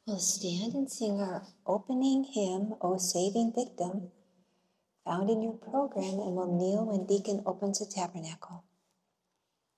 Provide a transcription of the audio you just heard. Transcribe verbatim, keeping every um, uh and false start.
We'll stand and sing our opening hymn, O Saving Victim, found in your program, and we'll kneel when Deacon opens the tabernacle.